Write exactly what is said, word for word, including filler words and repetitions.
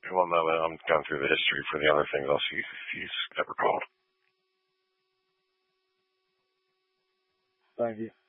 Well, no, I'm going through the history for the other things. I'll see if he's ever called. Thank you.